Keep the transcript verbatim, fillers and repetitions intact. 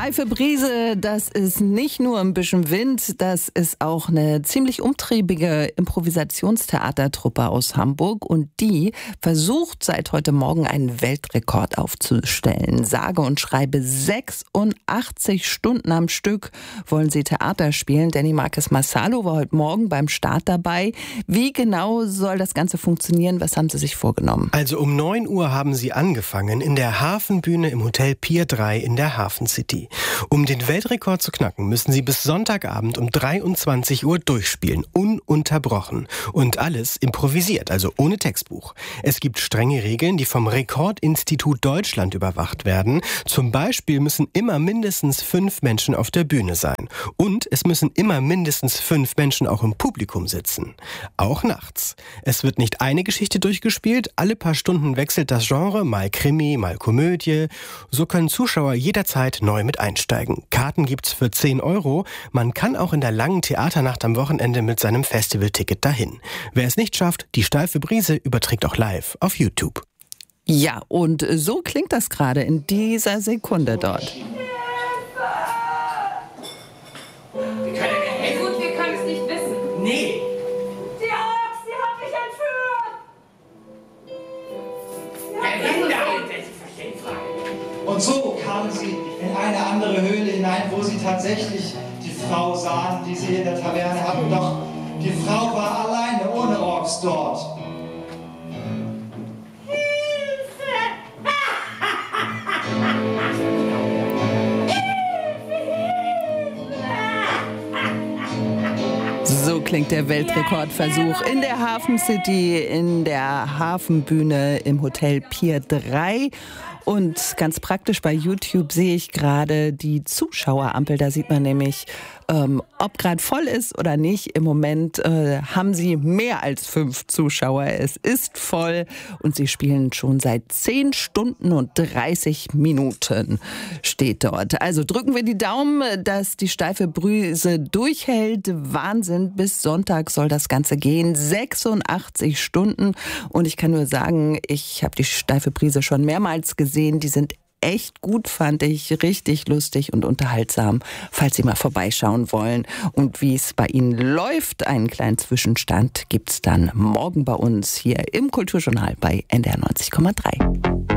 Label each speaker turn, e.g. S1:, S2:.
S1: Steife Brise, das ist nicht nur ein bisschen Wind, das ist auch eine ziemlich umtriebige Improvisationstheatertruppe aus Hamburg und die versucht seit heute Morgen einen Weltrekord aufzustellen. Sage und schreibe sechsundachtzig Stunden am Stück wollen sie Theater spielen. Danny Marquez Massalo war heute Morgen beim Start dabei. Wie genau soll das Ganze funktionieren? Was haben sie sich vorgenommen?
S2: Also um neun Uhr haben sie angefangen in der Hafenbühne im Hotel Pier drei in der Hafen City. Um den Weltrekord zu knacken, müssen sie bis Sonntagabend um dreiundzwanzig Uhr durchspielen, ununterbrochen. Und alles improvisiert, also ohne Textbuch. Es gibt strenge Regeln, die vom Rekordinstitut Deutschland überwacht werden. Zum Beispiel müssen immer mindestens fünf Menschen auf der Bühne sein. Und es müssen immer mindestens fünf Menschen auch im Publikum sitzen. Auch nachts. Es wird nicht eine Geschichte durchgespielt, alle paar Stunden wechselt das Genre, mal Krimi, mal Komödie. So können Zuschauer jederzeit neu mit einsteigen. Karten gibt's für zehn Euro. Man kann auch in der langen Theaternacht am Wochenende mit seinem Festivalticket dahin. Wer es nicht schafft, die Steife Brise überträgt auch live auf YouTube.
S1: Ja, und so klingt das gerade in dieser Sekunde dort.
S3: Wir können ja helfen. Gut, wir können es nicht wissen. Nee.
S4: Die Axt, die hat mich entführt.
S3: Verhindern! Ich verstehe die Frage.
S5: Und so kamen sie in eine andere Höhle hinein, wo sie tatsächlich die Frau sahen, die sie in der Taverne hatten. Doch die Frau war alleine, ohne Orks dort.
S1: So klingt der Weltrekordversuch in der Hafen City, in der Hafenbühne im Hotel Pier drei. Und ganz praktisch bei YouTube sehe ich gerade die Zuschauerampel. Da sieht man nämlich, ähm, ob gerade voll ist oder nicht. Im Moment äh, haben sie mehr als fünf Zuschauer. Es ist voll und sie spielen schon seit zehn Stunden und dreißig Minuten, steht dort. Also drücken wir die Daumen, dass die Steife Brise durchhält. Wahnsinn, bis Sonntag soll das Ganze gehen. sechsundachtzig Stunden. Und ich kann nur sagen, ich habe die Steife Brise schon mehrmals gesehen. Die sind echt gut, fand ich, richtig lustig und unterhaltsam, falls Sie mal vorbeischauen wollen. Und wie es bei Ihnen läuft, einen kleinen Zwischenstand gibt's dann morgen bei uns hier im Kulturjournal bei N D R neunzig Komma drei.